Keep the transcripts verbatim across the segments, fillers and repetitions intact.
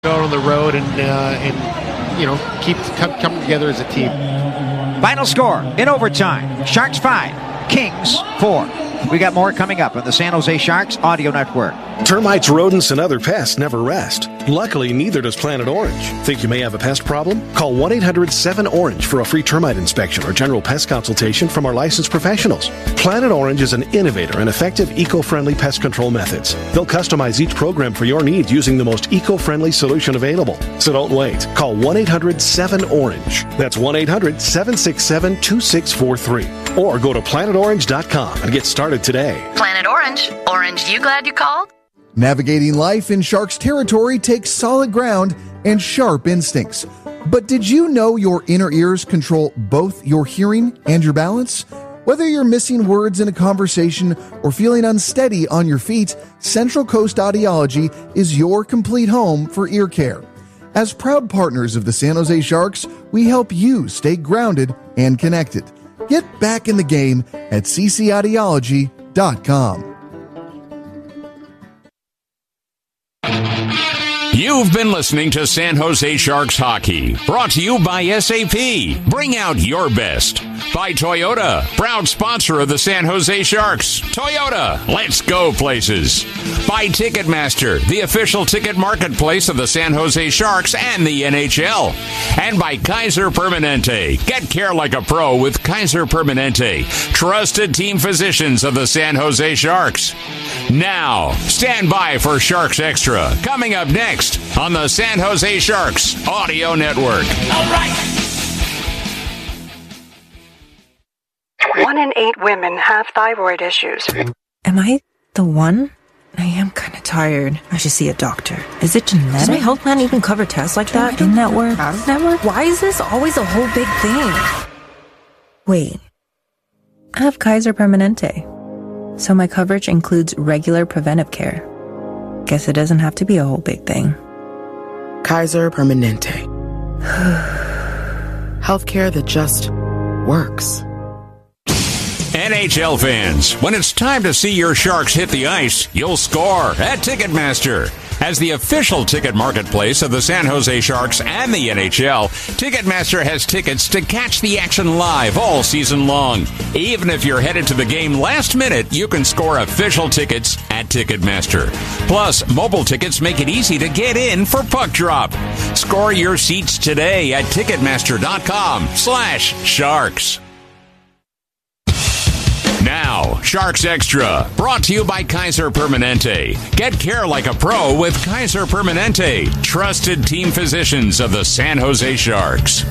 out on the road and uh, and you know keep come, come together as a team. Final score in overtime: Sharks five, Kings four. We got more coming up on the San Jose Sharks Audio Network. Termites, rodents, and other pests never rest. Luckily, neither does Planet Orange. Think you may have a pest problem? Call one eight hundred seven orange for a free termite inspection or general pest consultation from our licensed professionals. Planet Orange is an innovator and effective eco-friendly pest control methods. They'll customize each program for your needs using the most eco-friendly solution available. So don't wait. Call one eight hundred seven orange. That's one eight hundred seven six seven two six four three. Or go to planet orange dot com and get started today. Planet Orange. Orange, you glad you called? Navigating life in Sharks territory takes solid ground and sharp instincts. But did you know your inner ears control both your hearing and your balance? Whether you're missing words in a conversation or feeling unsteady on your feet, Central Coast Audiology is your complete home for ear care. As proud partners of the San Jose Sharks, we help you stay grounded and connected. Get back in the game at c c audiology dot com. You've been listening to San Jose Sharks Hockey, brought to you by S A P. Bring out your best. By Toyota, proud sponsor of the San Jose Sharks. Toyota, let's go places. By Ticketmaster, the official ticket marketplace of the San Jose Sharks and the N H L. And by Kaiser Permanente. Get care like a pro with Kaiser Permanente, trusted team physicians of the San Jose Sharks. Now, stand by for Sharks Extra, coming up next on the San Jose Sharks Audio Network. All right. One in eight women have thyroid issues. Am I the one? I am kind of tired. I should see a doctor. Is it genetic? Does my health plan even cover tests like that? In-network? Out-of-network? Why is this always a whole big thing? Wait. I have Kaiser Permanente. So my coverage includes regular preventive care. Guess it doesn't have to be a whole big thing. Kaiser Permanente. Healthcare that just works. N H L fans, when it's time to see your Sharks hit the ice, you'll score at Ticketmaster. As the official ticket marketplace of the San Jose Sharks and the N H L, Ticketmaster has tickets to catch the action live all season long. Even if you're headed to the game last minute, you can score official tickets at Ticketmaster. Plus, mobile tickets make it easy to get in for puck drop. Score your seats today at Ticketmaster.com slash Sharks. Now, Sharks Extra, brought to you by Kaiser Permanente. Get care like a pro with Kaiser Permanente, trusted team physicians of the San Jose Sharks.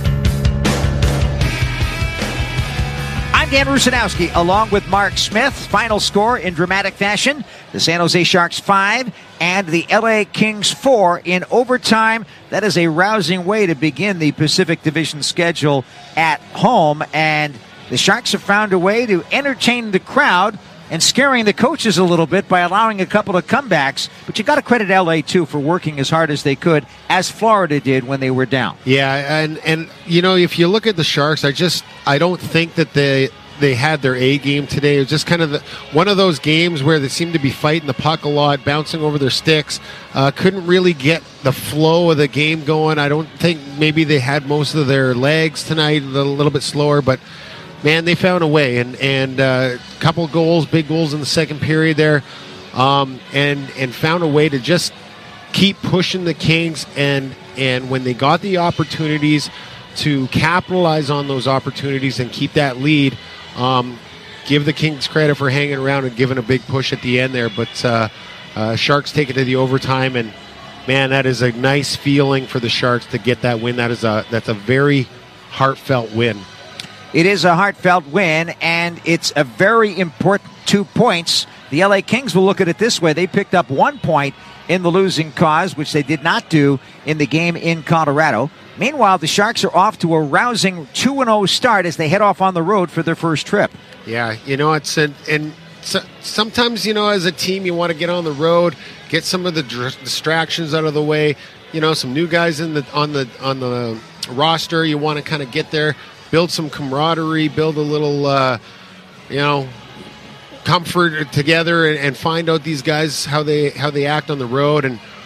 I'm Dan Rusanowski, along with Mark Smith. Final score in dramatic fashion: the San Jose Sharks five and the L A Kings four in overtime. That is a rousing way to begin the Pacific Division schedule at home, and the Sharks have found a way to entertain the crowd and scaring the coaches a little bit by allowing a couple of comebacks. But you got to credit L A, too, for working as hard as they could, as Florida did when they were down. Yeah, and, and you know, if you look at the Sharks, I just I don't think that they they had their A game today. It was just kind of the, one of those games where they seemed to be fighting the puck a lot, bouncing over their sticks. Uh, couldn't really get the flow of the game going. I don't think maybe they had most of their legs tonight, a little, little bit slower, but man, they found a way, and and a uh, couple goals, big goals in the second period there, um, and and found a way to just keep pushing the Kings, and and when they got the opportunities to capitalize on those opportunities and keep that lead, um, give the Kings credit for hanging around and giving a big push at the end there. But uh, uh, Sharks take it to the overtime, and man, that is a nice feeling for the Sharks to get that win. That is a that's a very heartfelt win. It is a heartfelt win, and it's a very important two points. The L A Kings will look at it this way. They picked up one point in the losing cause, which they did not do in the game in Colorado. Meanwhile, the Sharks are off to a rousing two and oh start as they head off on the road for their first trip. Yeah, you know, it's a, and so, sometimes, you know, as a team, you want to get on the road, get some of the dr- distractions out of the way. You know, some new guys in the on the on the roster. You want to kind of get there, build some camaraderie, build a little, uh, you know, comfort together, and, and find out these guys how they how they act on the road. And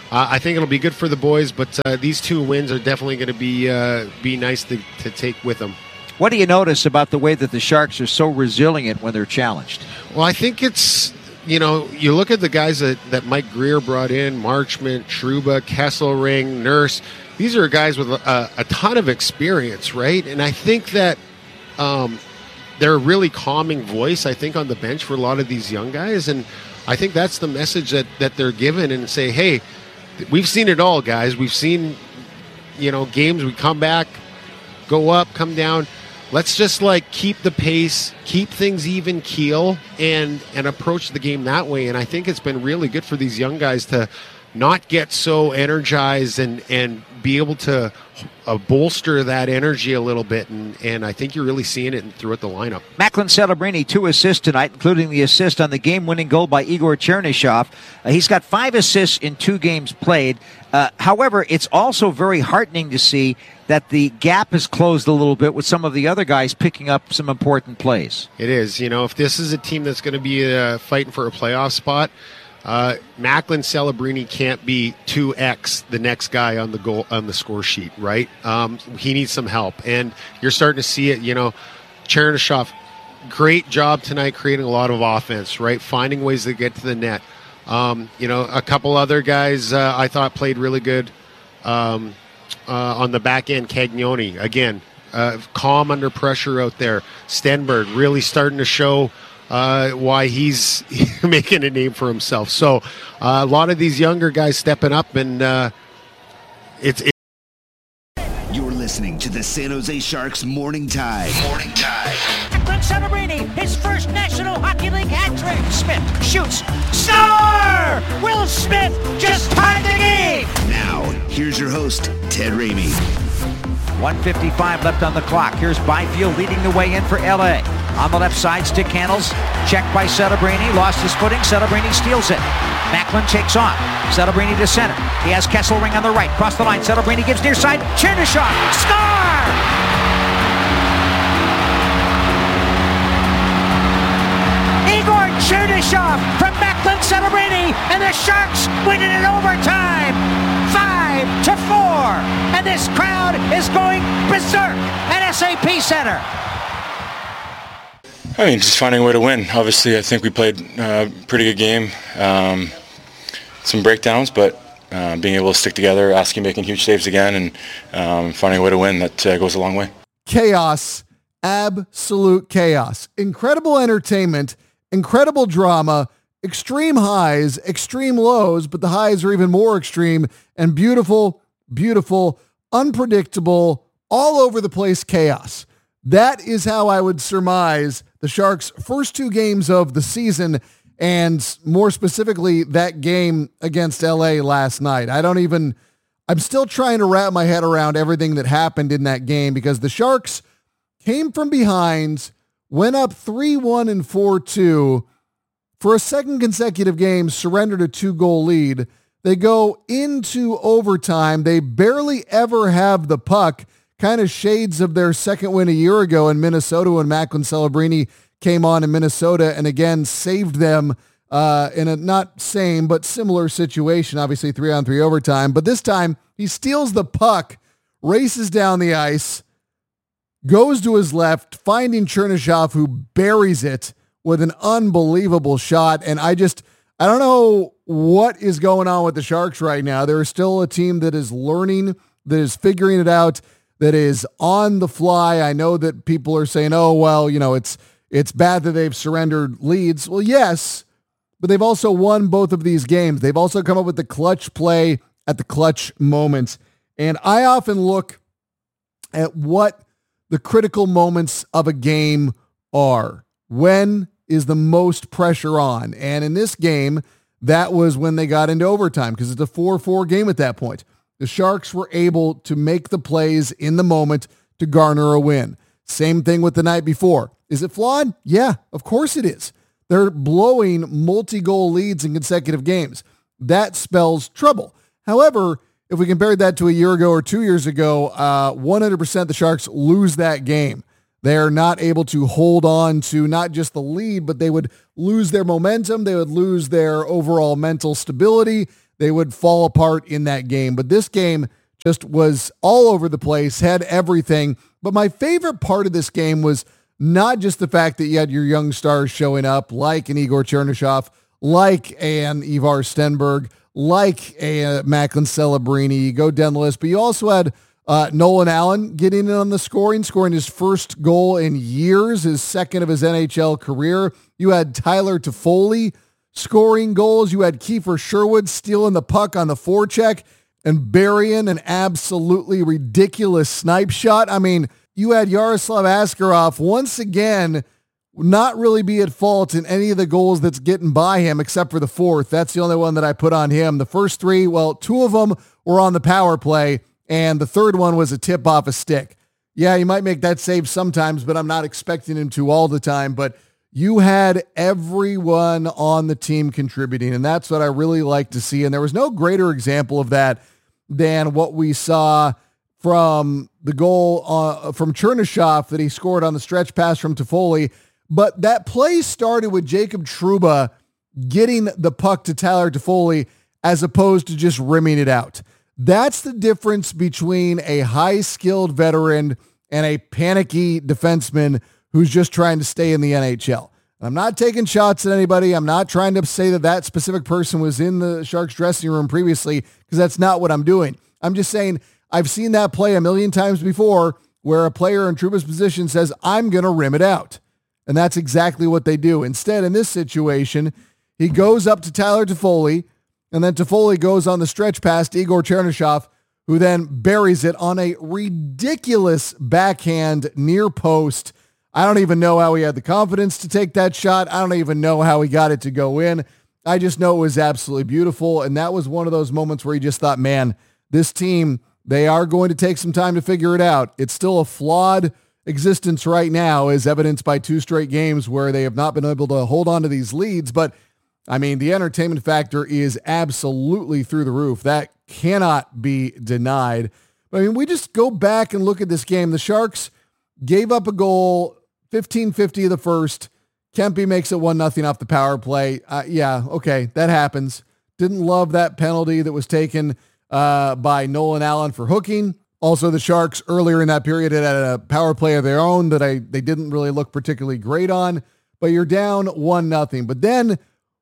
uh, I think it'll be good for the boys, but uh, these two wins are definitely going to be uh, be nice to, to take with them. What do you notice about the way that the Sharks are so resilient when they're challenged? Well, I think it's, you know, you look at the guys that, that Mike Greer brought in, Marchment, Trouba, Kesselring, Nurse. These are guys with a, a ton of experience, right? And I think that um, they're a really calming voice, I think, on the bench for a lot of these young guys. And I think that's the message that, that they're given, and say, hey, we've seen it all, guys. We've seen, you know, games, we come back, go up, come down. Let's just like keep the pace, keep things even keel, and and approach the game that way. And I think it's been really good for these young guys to not get so energized and and be able to uh, bolster that energy a little bit. And, and I think you're really seeing it throughout the lineup. Macklin Celebrini, two assists tonight, including the assist on the game-winning goal by Igor Chernyshov. Uh, he's got five assists in two games played. Uh, however, it's also very heartening to see that the gap has closed a little bit with some of the other guys picking up some important plays. It is. You know, if this is a team that's going to be uh, fighting for a playoff spot, Uh, Macklin Celebrini can't be two X the next guy on the goal on the score sheet, right? Um, he needs some help, and you're starting to see it. You know, Chernyshov, great job tonight, creating a lot of offense, right? Finding ways to get to the net. Um, you know, a couple other guys uh, I thought played really good um, uh, on the back end. Cagnoni again, uh, calm under pressure out there. Stenberg really starting to show Uh, why he's making a name for himself. So uh, a lot of these younger guys stepping up, and uh, it's, it's. You're listening to the San Jose Sharks Morning Tide. Morning Tide. Macklin Celebrini, his first National Hockey League hat trick. Smith shoots. Star! Will Smith just tied the game. Now, here's your host, Ted Ramey. one fifty-five left on the clock. Here's Byfield leading the way in for L A. On the left side, stick handles. Checked by Celebrini. Lost his footing. Celebrini steals it. Macklin takes on. Celebrini to center. He has Kesselring on the right. Cross the line. Celebrini gives near side. Chernyshov. Score! Igor Chernyshov from Macklin Celebrini. And the Sharks win it in overtime. Five to four. And this crowd is going berserk at S A P Center. I mean, just finding a way to win. Obviously, I think we played a uh, pretty good game. Um, some breakdowns, but uh, being able to stick together, asking, making huge saves again, and um, finding a way to win, that uh, goes a long way. Chaos. Absolute chaos. Incredible entertainment, incredible drama, extreme highs, extreme lows, but the highs are even more extreme, and beautiful, beautiful, unpredictable, all over the place chaos. That is how I would surmise the Sharks' first two games of the season, and more specifically, that game against L A last night. I don't even, I'm still trying to wrap my head around everything that happened in that game, because the Sharks came from behind, went up three one and four two, for a second consecutive game, surrendered a two-goal lead. They go into overtime. They barely ever have the puck. Kind of shades of their second win a year ago in Minnesota when Macklin Celebrini came on in Minnesota and again saved them uh, in a not same but similar situation, obviously three on three overtime. But this time he steals the puck, races down the ice, goes to his left, finding Chernyshov, who buries it with an unbelievable shot. And I just, I don't know what is going on with the Sharks right now. They're still a team that is learning, that is figuring it out, that is on the fly. I know that people are saying, oh, well, you know, it's it's bad that they've surrendered leads. Well, yes, but they've also won both of these games. They've also come up with the clutch play at the clutch moments. And I often look at what the critical moments of a game are. When is the most pressure on? And in this game, that was when they got into overtime, because it's a four four game at that point. The Sharks were able to make the plays in the moment to garner a win. Same thing with the night before. Is it flawed? Yeah, of course it is. They're blowing multi-goal leads in consecutive games. That spells trouble. However, if we compared that to a year ago or two years ago, uh, one hundred percent the Sharks lose that game. They're not able to hold on to not just the lead, but they would lose their momentum. They would lose their overall mental stability. they would fall apart in that game. But this game just was all over the place, had everything. But my favorite part of this game was not just the fact that you had your young stars showing up, like an Igor Chernyshov, like an Ivar Stenberg, like a Macklin Celebrini, go down the list. But you also had uh, Nolan Allen getting in on the scoring, scoring his first goal in years, his second of his N H L career. You had Tyler Toffoli scoring goals. You had Kiefer Sherwood stealing the puck on the forecheck and burying an absolutely ridiculous snipe shot. I mean, you had Yaroslav Askarov once again not really be at fault in any of the goals that's getting by him except for the fourth. That's the only one that I put on him. The first three, well, two of them were on the power play, and the third one was a tip off a stick. Yeah, he might make that save sometimes, but I'm not expecting him to all the time. But you had everyone on the team contributing, and that's what I really like to see. And there was no greater example of that than what we saw from the goal uh, from Chernyshov that he scored on the stretch pass from Toffoli. But that play started with Jacob Trouba getting the puck to Tyler Toffoli as opposed to just rimming it out. That's the difference between a high-skilled veteran and a panicky defenseman who's just trying to stay in the N H L. I'm not taking shots at anybody. I'm not trying to say that that specific person was in the Sharks dressing room previously, because that's not what I'm doing. I'm just saying I've seen that play a million times before where a player in Trouba's position says, I'm going to rim it out. And that's exactly what they do. Instead, in this situation, he goes up to Tyler Toffoli, and then Toffoli goes on the stretch past Igor Chernyshov, who then buries it on a ridiculous backhand near post. I don't even know how he had the confidence to take that shot. I don't even know how he got it to go in. I just know it was absolutely beautiful. And that was one of those moments where you just thought, man, this team, they are going to take some time to figure it out. It's still a flawed existence right now, as evidenced by two straight games where they have not been able to hold on to these leads. But I mean, the entertainment factor is absolutely through the roof. That cannot be denied. But I mean, we just go back and look at this game. The Sharks gave up a goal, fifteen fifty of the first. Kempe makes it one nothing off the power play. Uh, yeah, okay, that happens. Didn't love that penalty that was taken uh, by Nolan Allen for hooking. Also, the Sharks earlier in that period had a power play of their own that I they didn't really look particularly great on. But you're down one nothing. But then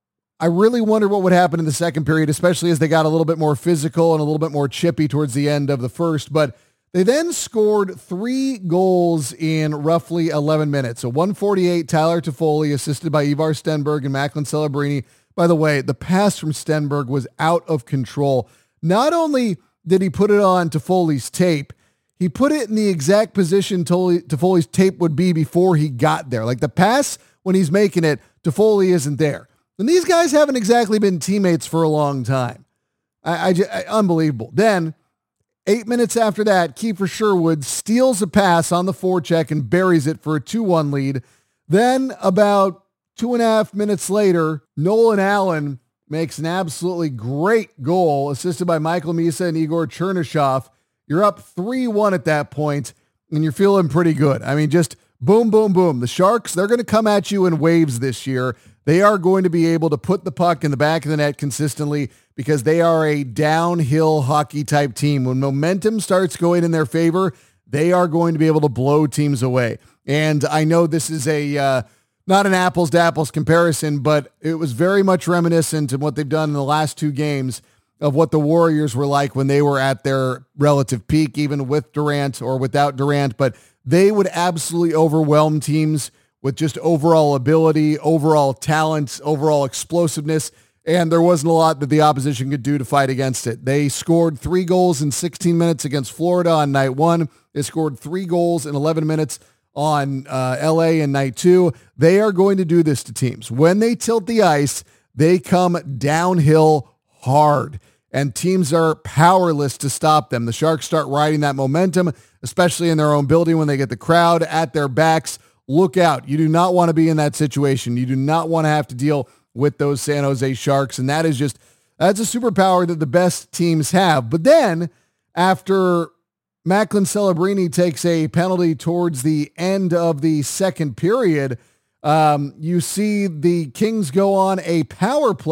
I really wonder what would happen in the second period, especially as they got a little bit more physical and a little bit more chippy towards the end of the first. But they then scored three goals in roughly eleven minutes. So one forty-eight, Tyler Toffoli, assisted by Ivar Stenberg and Macklin Celebrini. By the way, the pass from Stenberg was out of control. Not only did he put it on Toffoli's tape, he put it in the exact position Toffoli's tape would be before he got there. Like the pass, when he's making it, Toffoli isn't there. And these guys haven't exactly been teammates for a long time. I, I, I unbelievable. Then, eight minutes after that, Kiefer Sherwood steals a pass on the forecheck and buries it for a two one lead. Then, about two and a half minutes later, Nolan Allen makes an absolutely great goal, assisted by Michael Misa and Igor Chernyshov. You're up three one at that point, and you're feeling pretty good. I mean, just boom, boom, boom. The Sharks, they're going to come at you in waves this year. They are going to be able to put the puck in the back of the net consistently because they are a downhill hockey type team. When momentum starts going in their favor, they are going to be able to blow teams away. And I know this is a uh, not an apples to apples comparison, but it was very much reminiscent of what they've done in the last two games of what the Warriors were like when they were at their relative peak, even with Durant or without Durant. But they would absolutely overwhelm teams with just overall ability, overall talent, overall explosiveness, and there wasn't a lot that the opposition could do to fight against it. They scored three goals in sixteen minutes against Florida on night one. They scored three goals in eleven minutes on uh, L A in night two. They are going to do this to teams. When they tilt the ice, they come downhill hard, and teams are powerless to stop them. The Sharks start riding that momentum, especially in their own building when they get the crowd at their backs. Look out. You do not want to be in that situation. You do not want to have to deal with those San Jose Sharks. And that is just, that's a superpower that the best teams have. But then after Macklin Celebrini takes a penalty towards the end of the second period, um, you see the Kings go on a power play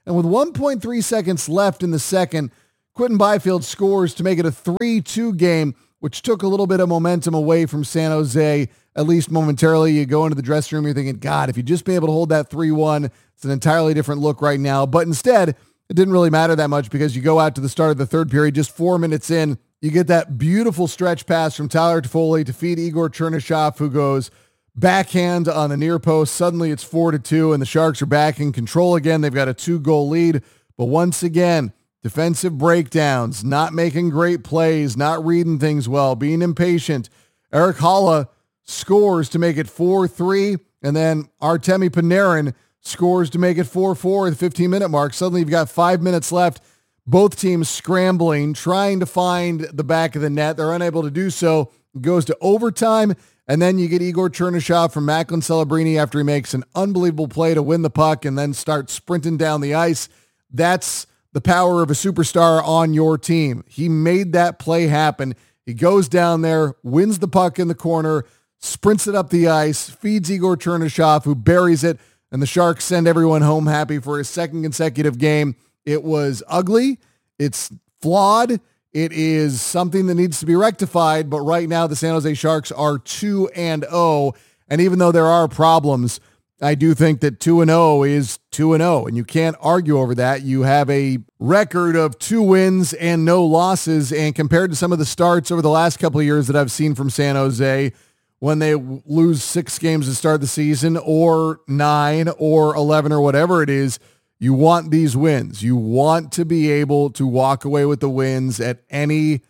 And with one point three seconds left in the second, Quinton Byfield scores to make it a three two game, which took a little bit of momentum away from San Jose, at least momentarily. You go into the dressing room, you're thinking, God, if you'd just been able to hold that three one, it's an entirely different look right now. But instead, it didn't really matter that much because you go out to the start of the third period, just four minutes in, you get that beautiful stretch pass from Tyler Toffoli to feed Igor Chernyshov, who goes backhand on the near post. Suddenly it's four to two, and the Sharks are back in control again. They've got a two-goal lead. But once again, defensive breakdowns, not making great plays, not reading things well, being impatient. Erik Haula scores to make it four three, and then Artemi Panarin scores to make it four four at the fifteen-minute mark. Suddenly you've got five minutes left. Both teams scrambling, trying to find the back of the net. They're unable to do so. It goes to overtime, and then you get Igor Chernyshov from Macklin Celebrini after he makes an unbelievable play to win the puck and then starts sprinting down the ice. That's the power of a superstar on your team. He made that play happen. He goes down there, wins the puck in the corner, sprints it up the ice, feeds Igor Chernyshov, who buries it, and the Sharks send everyone home happy for his second consecutive game. It was ugly. It's flawed. It is something that needs to be rectified, but right now the San Jose Sharks are two and oh, and even though there are problems, I do think that two and oh is two and oh, and you can't argue over that. You have a record of two wins and no losses, and compared to some of the starts over the last couple of years that I've seen from San Jose, when they lose six games to start the season, or nine, or eleven, or whatever it is, you want these wins. You want to be able to walk away with the wins at any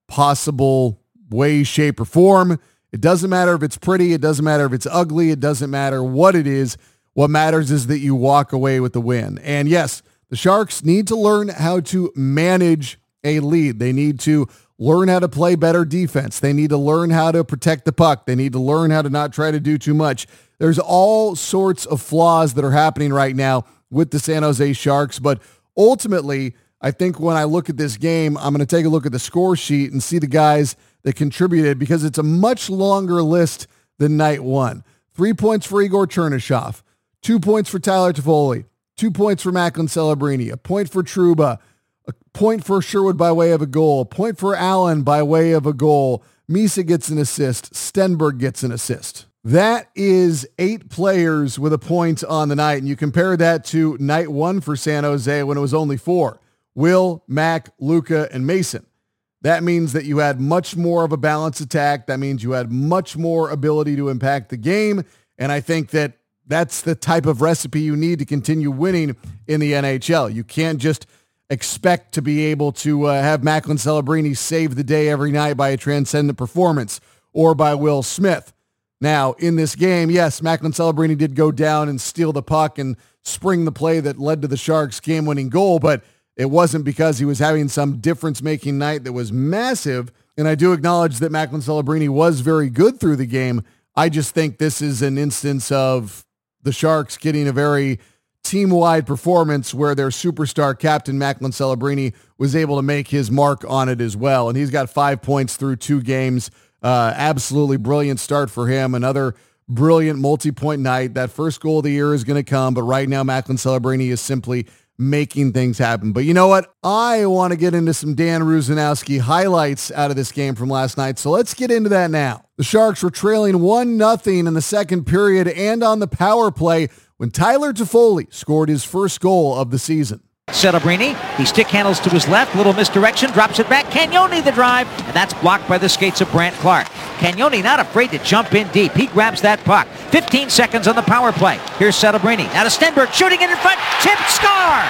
possible way, shape, or form. It doesn't matter if it's pretty. It doesn't matter if it's ugly. It doesn't matter what it is. What matters is that you walk away with the win. And yes, the Sharks need to learn how to manage a lead. They need to learn how to play better defense. They need to learn how to protect the puck. They need to learn how to not try to do too much. There's all sorts of flaws that are happening right now with the San Jose Sharks. But ultimately, I think when I look at this game, I'm going to take a look at the score sheet and see the guys that contributed, because it's a much longer list than night one. Three points for Igor Chernyshov, two points for Tyler Toffoli, two points for Macklin Celebrini, a point for Trouba, a point for Sherwood by way of a goal, a point for Allen by way of a goal. Misa gets an assist. Stenberg gets an assist. That is eight players with a point on the night, and you compare that to night one for San Jose when it was only four. Will, Mac, Luka, and Mason. That means that you had much more of a balanced attack. That means you had much more ability to impact the game, and I think that that's the type of recipe you need to continue winning in the N H L. You can't just expect to be able to uh, have Macklin Celebrini save the day every night by a transcendent performance or by Will Smith. Now, in this game, yes, Macklin Celebrini did go down and steal the puck and spring the play that led to the Sharks' game-winning goal, but it wasn't because he was having some difference-making night that was massive, and I do acknowledge that Macklin Celebrini was very good through the game. I just think this is an instance of the Sharks getting a very team-wide performance where their superstar captain, Macklin Celebrini, was able to make his mark on it as well, and he's got five points through two games. Uh, absolutely brilliant start for him. Another brilliant multi-point night. That first goal of the year is going to come, but right now Macklin Celebrini is simply making things happen. But you know what? I want to get into some Dan Rusanowski highlights out of this game from last night, so let's get into that now. The Sharks were trailing one nothing in the second period and on the power play when Tyler Toffoli scored his first goal of the season. Celebrini, he stick handles to his left, little misdirection, drops it back. Cagnoni the drive, and that's blocked by the skates of Brandt Clark. Cagnoni not afraid to jump in deep. He grabs that puck. fifteen seconds on the power play. Here's Celebrini. Now to Stenberg, shooting it in front. Tip, score!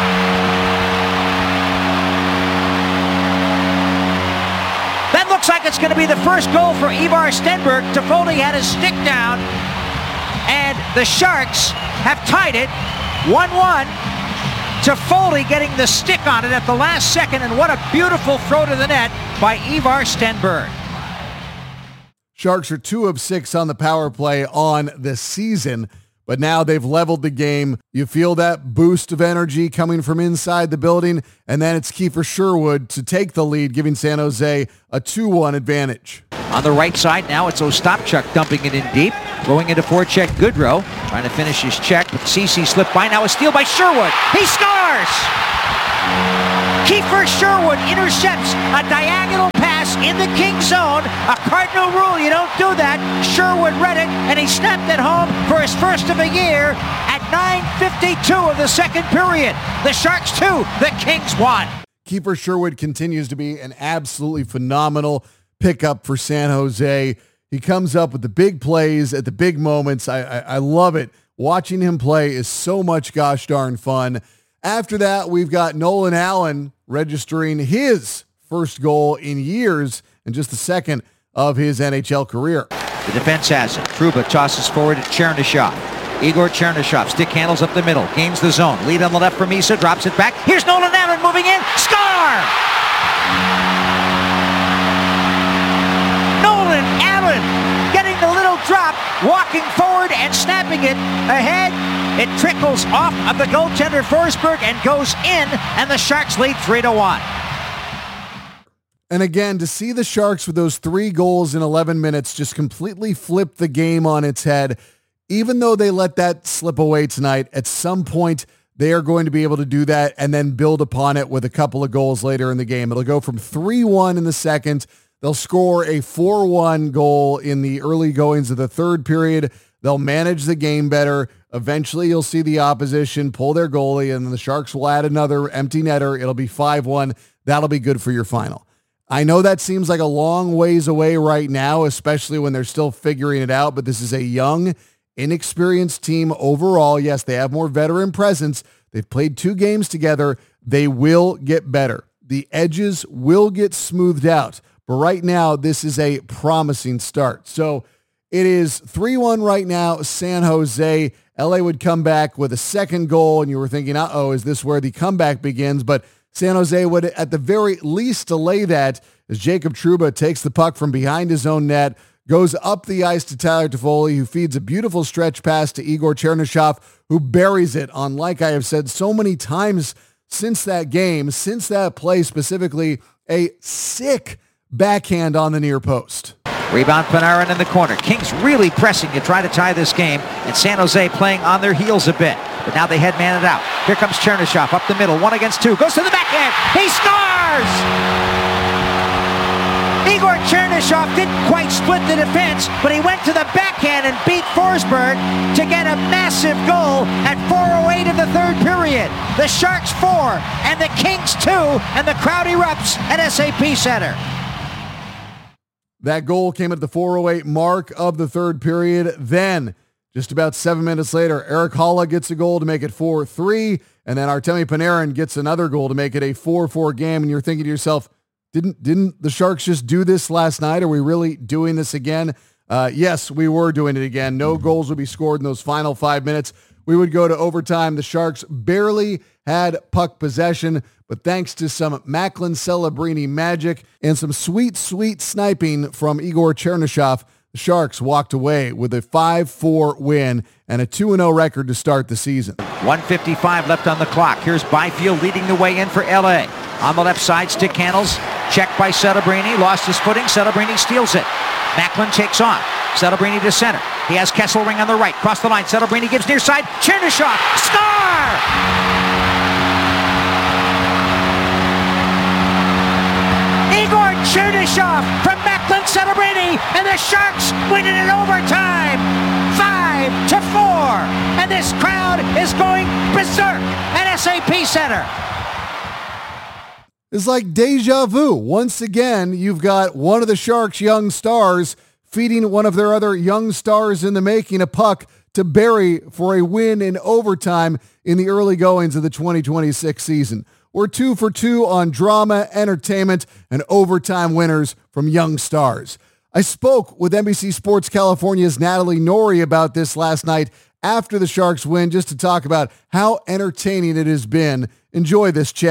That looks like it's going to be the first goal for Ivar Stenberg. Toffoli had his stick down, and the Sharks have tied it one one. Toffoli getting the stick on it at the last second, and what a beautiful throw to the net by Ivar Stenberg. Sharks are two of six on the power play on the season, but now they've leveled the game. You feel that boost of energy coming from inside the building, and then it's Kiefer Sherwood to take the lead, giving San Jose a two one advantage. On the right side now, it's Ostapchuk dumping it in deep. Going into forecheck Goodrow. Trying to finish his check, but Ceci slipped by. Now a steal by Sherwood. He scores! Kiefer Sherwood intercepts a diagonal pass in the King zone. A cardinal rule, you don't do that. Sherwood read it, and he snapped it home for his first of the year at nine fifty-two of the second period. The Sharks two, the Kings one. Kiefer Sherwood continues to be an absolutely phenomenal pickup for San Jose. He comes up with the big plays at the big moments. I, I, I love it. Watching him play is so much gosh darn fun. After that, we've got Nolan Allen registering his first goal in years and just the second of his N H L career. The defense has it. Trouba tosses forward to Chernyshov. Igor Chernyshov, stick handles up the middle, gains the zone. Lead on the left for Misa, drops it back. Here's Nolan Allen moving in. Score! Nolan Allen getting the little drop, walking forward and snapping it ahead. It trickles off of the goaltender Forsberg and goes in, and the Sharks lead three to one. And again, to see the Sharks with those three goals in eleven minutes just completely flip the game on its head, even though they let that slip away tonight, at some point they are going to be able to do that and then build upon it with a couple of goals later in the game. It'll go from three one in the second. They'll score a four one goal in the early goings of the third period. They'll manage the game better. Eventually, you'll see the opposition pull their goalie, and the Sharks will add another empty netter. It'll be five one. That'll be good for your final. I know that seems like a long ways away right now, especially when they're still figuring it out, but this is a young, inexperienced team overall. Yes, they have more veteran presence. They've played two games together. They will get better. The edges will get smoothed out. But right now, this is a promising start. So it is three one right now, San Jose. L A would come back with a second goal, and you were thinking, uh-oh, is this where the comeback begins? But San Jose would at the very least delay that as Jacob Trouba takes the puck from behind his own net, goes up the ice to Tyler Toffoli, who feeds a beautiful stretch pass to Igor Chernyshov, who buries it on, like I have said so many times since that game, since that play specifically, a sick backhand on the near post. Rebound Panarin in the corner. Kings really pressing to try to tie this game, and San Jose playing on their heels a bit. But now they head-man it out. Here comes Chernyshov up the middle, one against two. Goes to the backhand. He scores! Igor Chernyshov didn't quite split the defense, but he went to the backhand and beat Forsberg to get a massive goal at four oh eight of the third period. The Sharks four and the Kings two, and the crowd erupts at S A P Center. That goal came at the four oh eight mark of the third period. Then, just about seven minutes later, Erik Haula gets a goal to make it four three, and then Artemi Panarin gets another goal to make it a four four game, and you're thinking to yourself, didn't didn't the Sharks just do this last night? Are we really doing this again? Uh, yes, we were doing it again. No goals would be scored in those final five minutes. We would go to overtime. The Sharks barely had puck possession, but thanks to some Macklin Celebrini magic and some sweet, sweet sniping from Igor Chernyshov, the Sharks walked away with a five four win and a two and oh record to start the season. one fifty-five left on the clock. Here's Byfield leading the way in for L A. On the left side, stick handles. Checked by Celebrini. Lost his footing. Celebrini steals it. Macklin takes off. Celebrini to center. He has Kesselring on the right. Cross the line. Celebrini gives near side. Chernyshov. Score! Igor Chernyshov from Macklin Celebrini, and the Sharks win it in overtime. Five to four. And this crowd is going berserk at S A P Center. It's like deja vu. Once again, you've got one of the Sharks' young stars feeding one of their other young stars in the making a puck to bury for a win in overtime in the early goings of the twenty twenty-six season. We're two for two on drama, entertainment, and overtime winners from young stars. I spoke with N B C Sports California's Natalie Norrie about this last night after the Sharks win, just to talk about how entertaining it has been. Enjoy this chat.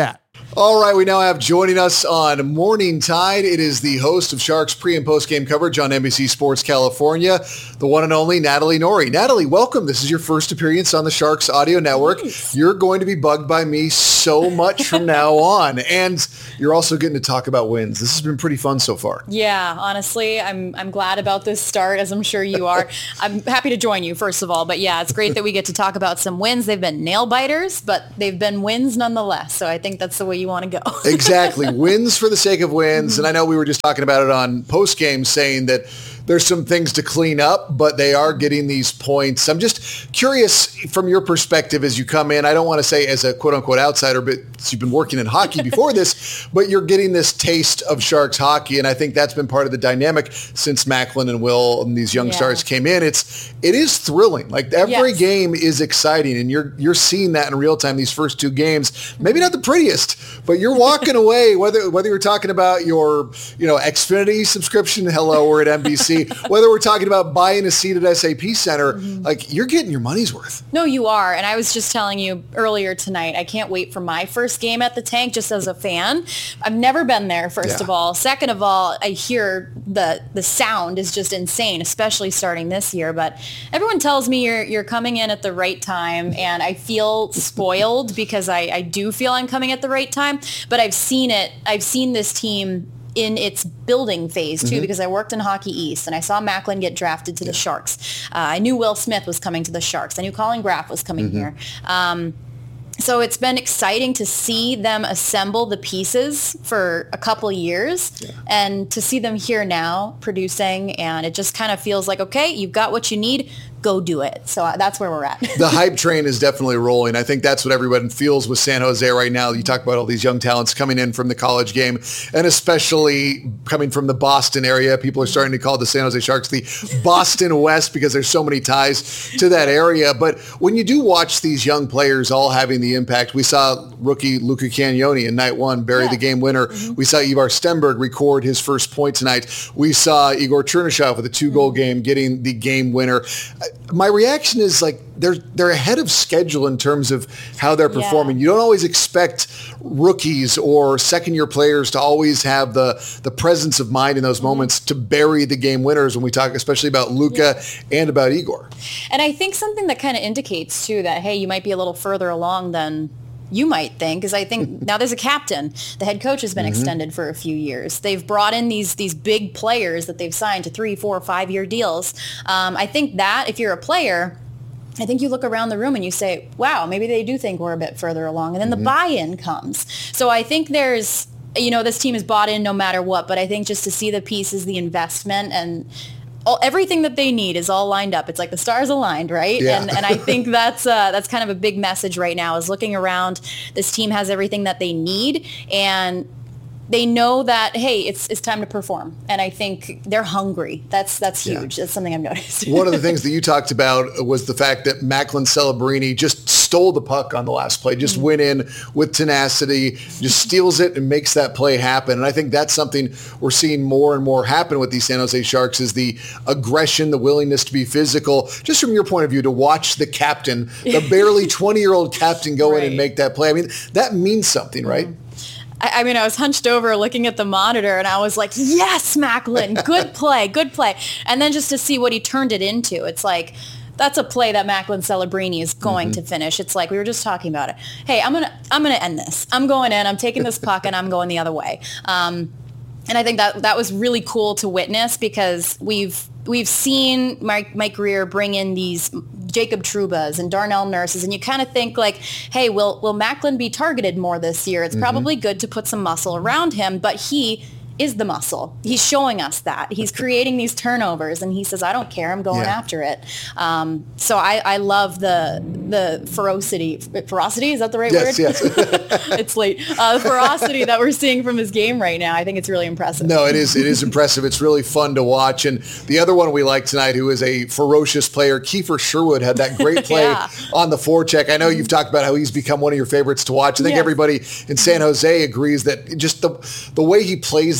All right, we now have joining us on Morning Tide. It is the host of Sharks pre- and post-game coverage on N B C Sports California, the one and only Natalie Norrie. Natalie, welcome. This is your first appearance on the Sharks Audio Network. Nice. You're going to be bugged by me so much from now on, and you're also getting to talk about wins. This has been pretty fun so far. Yeah, honestly, I'm I'm glad about this start, as I'm sure you are. I'm happy to join you, first of all, but yeah, it's great that we get to talk about some wins. They've been nail-biters, but they've been wins nonetheless, so I think that's the way you want to go. Exactly. Wins for the sake of wins. Mm-hmm. And I know we were just talking about it on post-game, saying that there's some things to clean up, but they are getting these points. I'm just curious from your perspective as you come in. I don't want to say as a quote-unquote outsider, but you've been working in hockey before this, but you're getting this taste of Sharks hockey, and I think that's been part of the dynamic since Macklin and Will and these young yeah. stars came in. It's it is thrilling. Like every yes. game is exciting, and you're you're seeing that in real time. These first two games, maybe not the prettiest, but you're walking away. Whether whether you're talking about your you know Xfinity subscription, hello, we're at N B C. Whether we're talking about buying a seat at S A P Center, mm-hmm. like you're getting your money's worth. No, you are. And I was just telling you earlier tonight, I can't wait for my first game at the Tank just as a fan. I've never been there, first yeah. of all. Second of all, I hear the the sound is just insane, especially starting this year. But everyone tells me you're you're coming in at the right time, and I feel spoiled because I, I do feel I'm coming at the right time. But I've seen it. I've seen this team in its building phase too, mm-hmm. because I worked in Hockey East and I saw Macklin get drafted to yeah. the Sharks. Uh, I knew Will Smith was coming to the Sharks. I knew Colin Graff was coming mm-hmm. here. Um, so it's been exciting to see them assemble the pieces for a couple of years yeah. and to see them here now producing, and it just kind of feels like, okay, you've got what you need. Go do it. So that's where we're at. The hype train is definitely rolling. I think that's what everyone feels with San Jose right now. You talk about all these young talents coming in from the college game, and especially coming from the Boston area. People are starting to call the San Jose Sharks the Boston West because there's so many ties to that area. But when you do watch these young players all having the impact, we saw rookie Luca Cagnoni in night one bury yeah. the game winner. Mm-hmm. We saw Ivar Stenberg record his first point tonight. We saw Igor Chernyshov with a two-goal mm-hmm. game getting the game winner. My reaction is like they're they're ahead of schedule in terms of how they're performing. Yeah. You don't always expect rookies or second-year players to always have the the presence of mind in those mm-hmm. moments to bury the game winners when we talk especially about Luka yeah. and about Igor. And I think something that kind of indicates too that, hey, you might be a little further along than you might think, is I think now there's a captain. The head coach has been mm-hmm. extended for a few years. They've brought in these these big players that they've signed to three, four, five-year deals. Um, I think that if you're a player, I think you look around the room and you say, wow, maybe they do think we're a bit further along. And then mm-hmm. the buy-in comes. So I think there's, you know, this team is bought in no matter what. But I think just to see the pieces, the investment, and all, everything that they need is all lined up. It's like the stars aligned, right? Yeah. And and I think that's uh, that's kind of a big message right now, is looking around. This team has everything that they need, and they know that, hey, it's it's time to perform. And I think they're hungry. That's that's huge. Yeah. That's something I've noticed. One of the things that you talked about was the fact that Macklin Celebrini just stole the puck on the last play, just mm-hmm. went in with tenacity, just steals it and makes that play happen. And I think that's something we're seeing more and more happen with these San Jose Sharks, is the aggression, the willingness to be physical. Just from your point of view, to watch the captain, the barely twenty-year-old captain go right. in and make that play. I mean, that means something, right? Mm-hmm. I mean, I was hunched over looking at the monitor, and I was like, yes, Macklin, good play, good play. And then just to see what he turned it into, it's like, that's a play that Macklin Celebrini is going mm-hmm. to finish. It's like we were just talking about it. Hey, I'm gonna I'm gonna end this. I'm going in. I'm taking this puck, and I'm going the other way. Um, and I think that that was really cool to witness, because we've we've seen Mike, Mike Grier bring in these Jacob Trubas and Darnell Nurses, and you kind of think like, hey, will will Macklin be targeted more this year? It's mm-hmm. probably good to put some muscle around him, but he is the muscle. He's showing us that. He's creating these turnovers, and he says, I don't care. I'm going yeah. after it. Um, so I, I love the the ferocity. Ferocity? Is that the right yes, word? Yes, It's late. Uh, the ferocity that we're seeing from his game right now, I think it's really impressive. No, it is. It is impressive. It's really fun to watch. And the other one we like tonight, who is a ferocious player, Kiefer Sherwood, had that great play yeah. on the forecheck. I know you've talked about how he's become one of your favorites to watch. I think yes. everybody in San Jose agrees that just the the way he plays the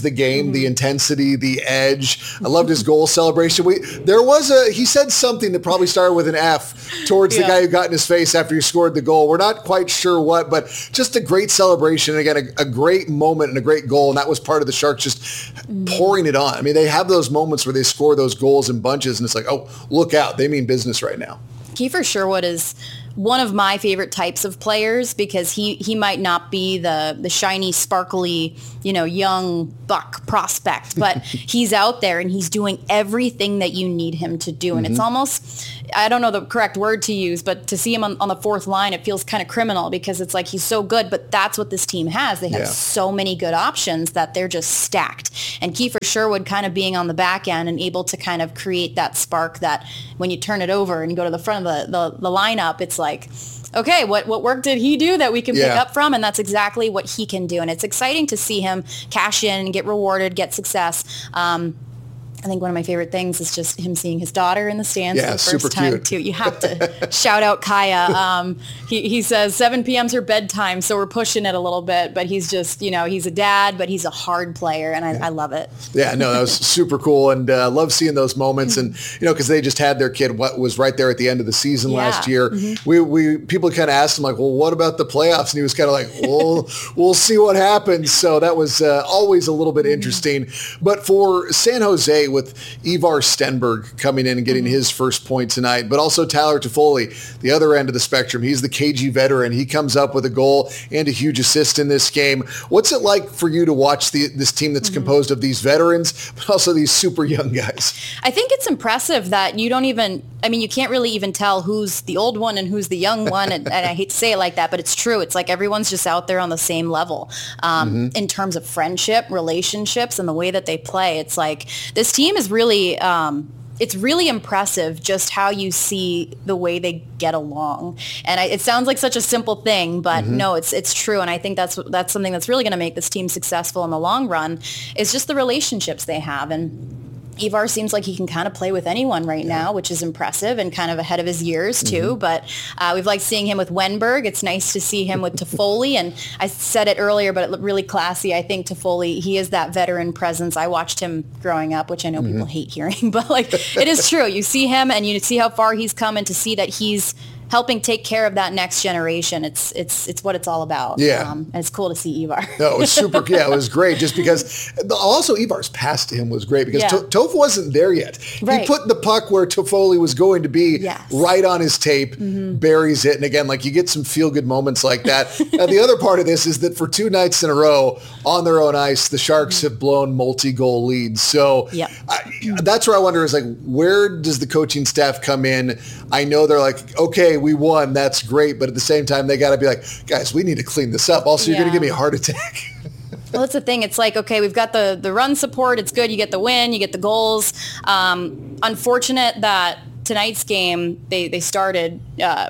the game, Mm-hmm. the intensity, the edge. I loved his goal celebration. We there was a he said something that probably started with an F towards Yeah. the guy who got in his face after he scored the goal. We're not quite sure what, but just a great celebration. And again, a, a great moment and a great goal, and that was part of the Sharks just Mm-hmm. pouring it on. I mean, they have those moments where they score those goals in bunches, and it's like, oh, look out, they mean business right now. Kiefer Sherwood is one of my favorite types of players because he, he might not be the, the shiny, sparkly, you know, young buck prospect, but he's out there and he's doing everything that you need him to do. And Mhm. it's almost, I don't know the correct word to use, but to see him on, on the fourth line, it feels kind of criminal because it's like he's so good, but that's what this team has. They have Yeah. so many good options that they're just stacked. And Kiefer Sherwood kind of being on the back end and able to kind of create that spark that when you turn it over and you go to the front of the, the, the lineup, it's like, okay, what, what work did he do that we can pick Yeah. up from? And that's exactly what he can do. And it's exciting to see him cash in and get rewarded, get success. Um, I think one of my favorite things is just him seeing his daughter in the stands Yeah, for the first super time cute. too. You have to shout out Kaya. Um, he, he says seven p.m.'s her bedtime, so we're pushing it a little bit. But he's just, you know, he's a dad, but he's a hard player, and I, I love it. Yeah, no, that was super cool, and uh, love seeing those moments. And you know, because they just had their kid, what was right there at the end of the season Yeah. last year. Mhm. We we people kind of asked him like, well, what about the playoffs? And he was kind of like, well, we'll see what happens. So that was uh, always a little bit interesting. But for San Jose with Ivar Stenberg coming in and getting his first point tonight, but also Tyler Toffoli, the other end of the spectrum. He's the K G veteran. He comes up with a goal and a huge assist in this game. What's it like for you to watch the, this team that's composed of these veterans, but also these super young guys? I think it's impressive that you don't even, I mean, you can't really even tell who's the old one and who's the young one. And, and I hate to say it like that, but it's true. It's like everyone's just out there on the same level um, Mhm. in terms of friendship, relationships, and the way that they play. It's like this team is really, um, it's really impressive just how you see the way they get along. And I, it sounds like such a simple thing, but Mhm. no, it's it's true. And I think that's that's something that's really going to make this team successful in the long run is just the relationships they have. And Ivar seems like he can kind of play with anyone right now, which is impressive and kind of ahead of his years too. Mhm. But uh, we've liked seeing him with Wenberg. It's nice to see him with Toffoli. And I said it earlier, but it looked really classy. I think Toffoli, he is that veteran presence. I watched him growing up, which I know people hate hearing, but like it is true. You see him and you see how far he's come, and to see that he's helping take care of that next generation. It's it's it's what it's all about. Yeah. Um, and it's cool to see Ivar. No, it was super. Yeah, it was great. Just because, also Ivar's pass to him was great because Yeah. To- Toph wasn't there yet. Right. He put the puck where Toffoli was going to be, Yes. right on his tape, buries it, and again, like you get some feel good moments like that. Now the other part of this is that for two nights in a row on their own ice, the Sharks have blown multi-goal leads. So Yep. I, that's where I wonder is like, where does the coaching staff come in? I know they're like, okay, we won. That's great. But at the same time, they got to be like, guys, we need to clean this up. Also, you're going to Yeah. give me a heart attack. Well, that's the thing. It's like, okay, we've got the, the run support. It's good. You get the win. You get the goals. Um, unfortunate that tonight's game, they, they started uh,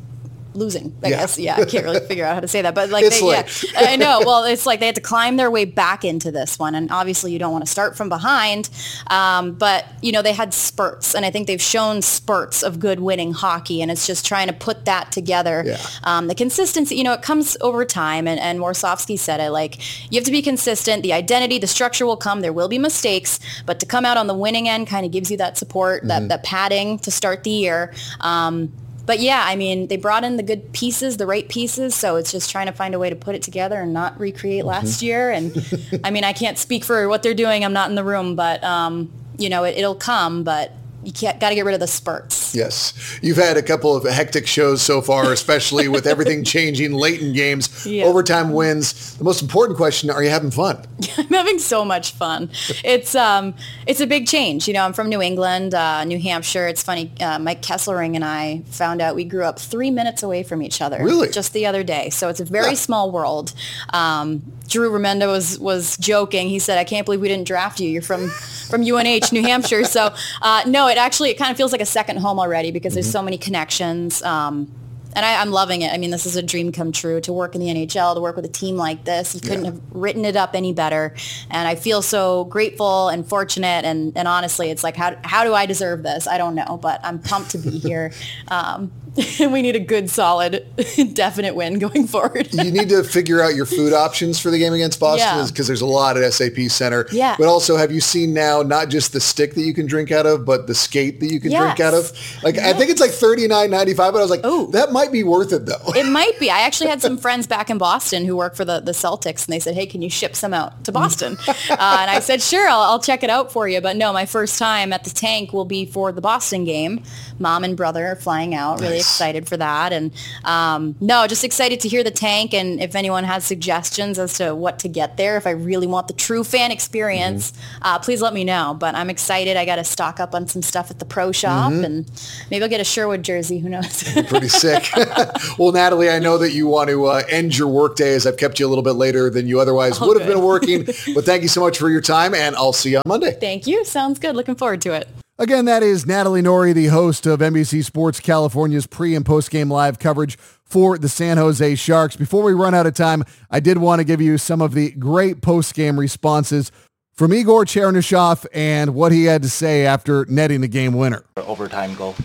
losing, I Yeah. guess. Yeah, I can't really figure out how to say that. But like, It's they, late. yeah, I know. Well, it's like they had to climb their way back into this one. And obviously you don't want to start from behind. Um, but, you know, they had spurts. And I think they've shown spurts of good winning hockey. And it's just trying to put that together. Yeah. Um, the consistency, you know, it comes over time. And, and Warsofsky said it, like, you have to be consistent. The identity, the structure will come. There will be mistakes. But to come out on the winning end kind of gives you that support, Mhm. that, that padding to start the year. Um, But yeah, I mean, they brought in the good pieces, the right pieces. So it's just trying to find a way to put it together and not recreate last year. And I mean, I can't speak for what they're doing. I'm not in the room, but um, you know, it, it'll come. But you can't got to get rid of the spurts. Yes. You've had a couple of hectic shows so far, especially with everything changing late in games, Yeah. overtime wins. The most important question, are you having fun? I'm having so much fun. It's um, it's a big change. You know, I'm from New England, uh, New Hampshire. It's funny. Uh, Mike Kesselring and I found out we grew up three minutes away from each other. Really? Just the other day. So it's a very small world. Um, Drew Remenda was was joking. He said, "I can't believe we didn't draft you. You're from from U N H, New Hampshire." So uh, no, it actually it kind of feels like a second home already because there's Mhm. so many connections. Um, And I, I'm loving it. I mean, this is a dream come true to work in the N H L, to work with a team like this. You couldn't Yeah. have written it up any better. And I feel so grateful and fortunate. And, and honestly, it's like, how, how do I deserve this? I don't know, but I'm pumped to be here. Um, we need a good, solid, definite win going forward. You need to figure out your food options for the game against Boston because yeah. there's a lot at S A P Center. Yeah. But also, have you seen now not just the stick that you can drink out of, but the skate that you can yes. drink out of? Like yes. I think it's like thirty-nine ninety-five, but I was like, Ooh. that might be worth it though. It might be. I actually had some friends back in Boston who work for the, the Celtics, and they said, hey, can you ship some out to Boston? uh, and I said, sure, I'll, I'll check it out for you. But no, my first time at the tank will be for the Boston game. Mom and brother are flying out. Really nice. Excited for that. And um, no, just excited to hear the tank. And if anyone has suggestions as to what to get there, if I really want the true fan experience, mm-hmm. uh, please let me know. But I'm excited. I got to stock up on some stuff at the pro shop, mm-hmm. and maybe I'll get a Sherwood jersey. Who knows? Pretty sick. Well, Natalie, I know that you want to uh, end your workday as I've kept you a little bit later than you otherwise oh, would have good. been working. But thank you so much for your time, and I'll see you on Monday. Thank you. Sounds good. Looking forward to it. Again, that is Natalie Norrie, the host of N B C Sports California's pre- and post-game live coverage for the San Jose Sharks. Before we run out of time, I did want to give you some of the great post-game responses from Igor Chernyshov and what he had to say after netting the game winner. Overtime goal.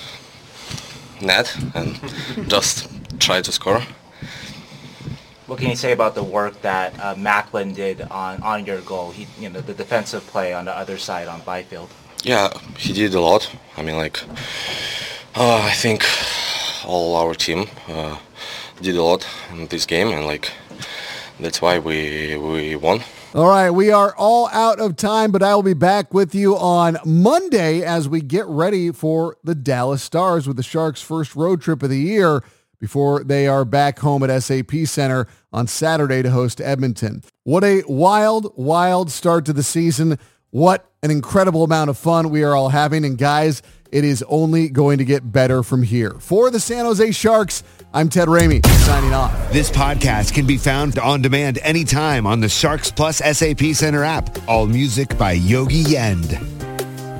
Net and just try to score. What can you say about the work that uh, Macklin did on, on your goal? He, you know, the defensive play on the other side on Byfield. Yeah, he did a lot. I mean, like, uh, I think all our team uh, did a lot in this game, and like, that's why we we won. All right, we are all out of time, but I will be back with you on Monday as we get ready for the Dallas Stars with the Sharks' first road trip of the year before they are back home at S A P Center on Saturday to host Edmonton. What a wild, wild start to the season. What an incredible amount of fun we are all having. And guys, it is only going to get better from here. For the San Jose Sharks, I'm Ted Ramey, signing off. This podcast can be found on demand anytime on the Sharks Plus S A P Center app. All music by Yogi Yend.